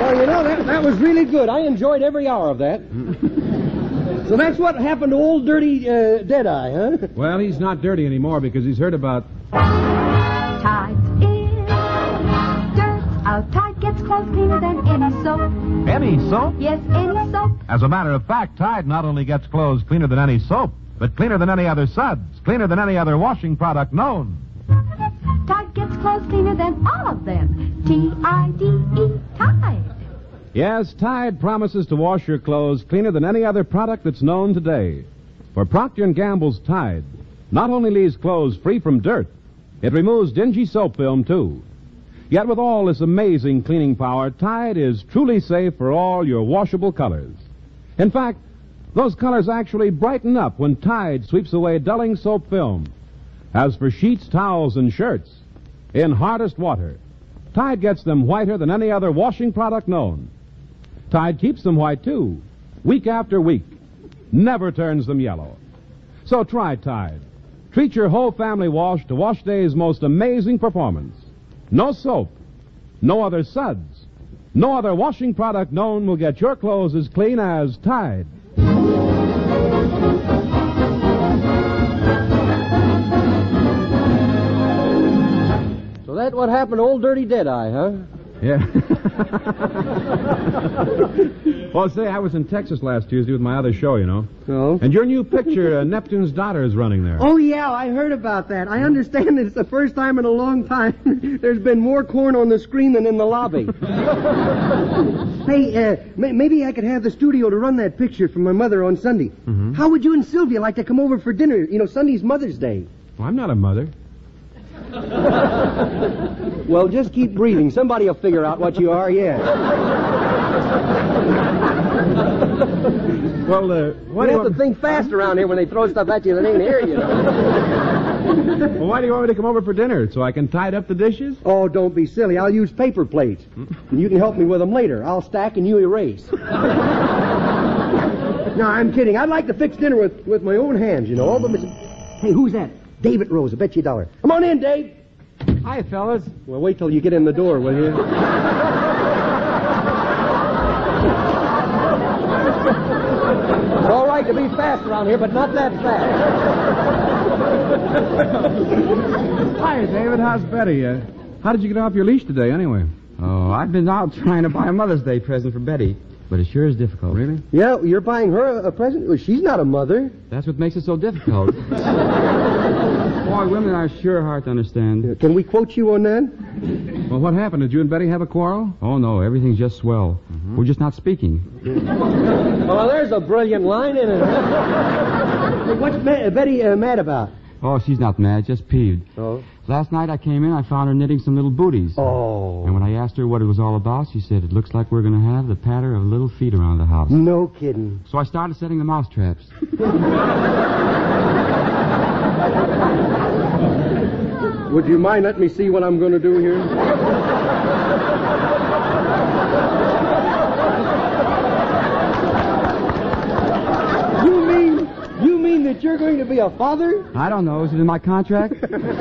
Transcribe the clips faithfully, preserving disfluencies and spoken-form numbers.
Well, you know, that, that was really good. I enjoyed every hour of that. So that's what happened to old dirty uh, Deadeye, huh? Well, he's not dirty anymore because he's heard about... Tide's in, dirt out. Tide gets clothes cleaner than any soap. Any soap? Yes, any soap. As a matter of fact, Tide not only gets clothes cleaner than any soap, but cleaner than any other suds, cleaner than any other washing product known. Tide gets clothes cleaner than all of them. T I D E, Tide. Yes, Tide promises to wash your clothes cleaner than any other product that's known today. For Procter and Gamble's Tide not only leaves clothes free from dirt, it removes dingy soap film, too. Yet with all this amazing cleaning power, Tide is truly safe for all your washable colors. In fact, those colors actually brighten up when Tide sweeps away dulling soap film. As for sheets, towels, and shirts, in hardest water, Tide gets them whiter than any other washing product known. Tide keeps them white, too, week after week. Never turns them yellow. So try Tide. Treat your whole family wash to wash day's most amazing performance. No soap, no other suds, no other washing product known will get your clothes as clean as Tide. So that's what happened to old dirty Deadeye, huh? Yeah. Well, say, I was in Texas last Tuesday with my other show, you know. Oh? And your new picture, uh, Neptune's Daughter, is running there. Oh, yeah, I heard about that. I understand that it's the first time in a long time there's been more corn on the screen than in the lobby. Hey, uh, may- maybe I could have the studio to run that picture for my mother on Sunday. Mm-hmm. How would you and Sylvia like to come over for dinner? You know, Sunday's Mother's Day. Well, I'm not a mother. Well, just keep breathing. Somebody will figure out what you are, yeah. Well, uh, what You do have you to think fast around here when they throw stuff at you that ain't here, you know. Well, why do you want me to come over for dinner? So I can tide up the dishes? Oh, don't be silly. I'll use paper plates. And you can help me with them later. I'll stack and you erase. No, I'm kidding. I'd like to fix dinner with, with my own hands, you know. All but Miss... Hey, who's that? David Rose. I bet you a dollar. Come on in, Dave. Hi, fellas. Well, wait till you get in the door, will you? It's all right to be fast around here, but not that fast. Hi, David. How's Betty? Uh, how did you get off your leash today, anyway? Oh, I've been out trying to buy a Mother's Day present for Betty, but it sure is difficult. Really? Yeah, you're buying her a, a present? Well, she's not a mother. That's what makes it so difficult. Boy, women are sure hard to understand. Can we quote you on that? Well, what happened? Did you and Betty have a quarrel? Oh, no, everything's just swell. Mm-hmm. We're just not speaking. Well, there's a brilliant line in it. Hey, what's Ma- Betty uh, mad about? Oh, she's not mad, just peeved. Oh. Last night I came in, I found her knitting some little booties. Oh. And when I asked her what it was all about, she said, it looks like we're going to have the patter of little feet around the house. No kidding. So I started setting the mouse traps. Would you mind letting me see what I'm going to do here? You mean, you mean that you're going to be a father? I don't know, is it in my contract?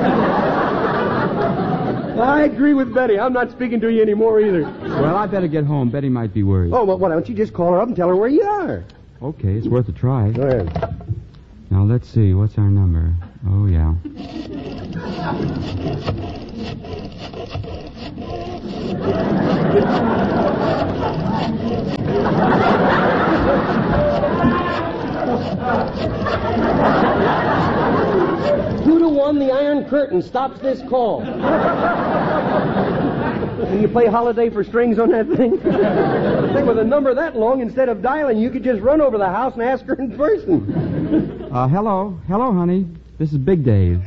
I agree with Betty. I'm not speaking to you anymore either. Well, I better get home. Betty might be worried. Oh, well, why don't you just call her up and tell her where you are? Okay, it's worth a try. Go ahead. Now, let's see. What's our number? Oh, yeah. Two to one, the Iron Curtain stops this call. Can you play Holiday for Strings on that thing? I think with a number that long, instead of dialing, you could just run over the house and ask her in person. Uh, hello. Hello, honey. This is Big Dave.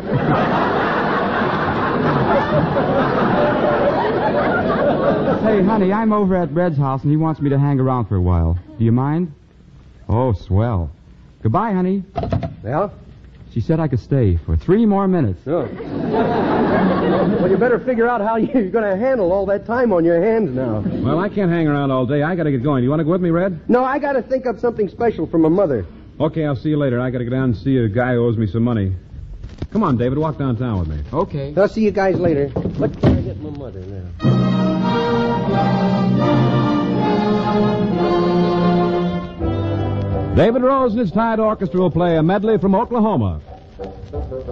Hey, honey, I'm over at Red's house, and he wants me to hang around for a while. Do you mind? Oh, swell. Goodbye, honey. Well? She said I could stay for three more minutes. Oh. Well, you better figure out how you're going to handle all that time on your hands now. Well, I can't hang around all day. I got to get going. You want to go with me, Red? No, I got to think up something special for my mother. Okay, I'll see you later. I got to go down and see a guy who owes me some money. Come on, David, walk downtown with me. Okay. I'll see you guys later. What can I get my mother now? David Rose and his Tide Orchestra will play a medley from Oklahoma.